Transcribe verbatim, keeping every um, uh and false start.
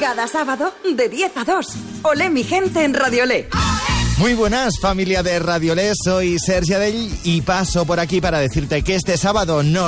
Cada sábado de diez a dos. Olé mi gente en Radiolé. Muy buenas, familia de Radiolé, soy Sergi Adell y paso por aquí para decirte que este sábado nos